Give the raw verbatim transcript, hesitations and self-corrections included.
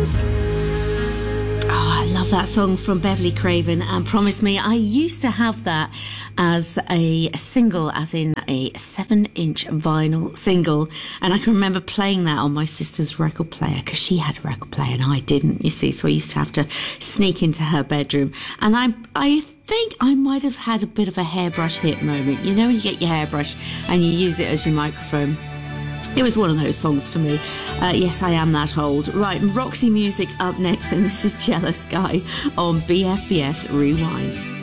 Oh, I love that song from Beverly Craven and Promise Me. I used to have that as a single, as in a seven-inch vinyl single, and I can remember playing that on my sister's record player because she had a record player and I didn't, you see, so I used to have to sneak into her bedroom, and I I think I might have had a bit of a hairbrush hit moment. You know when you get your hairbrush and you use it as your microphone? It was one of those songs for me. Uh, yes, I am that old. Right, Roxy Music up next, and this is Jealous Guy on B F B S Rewind.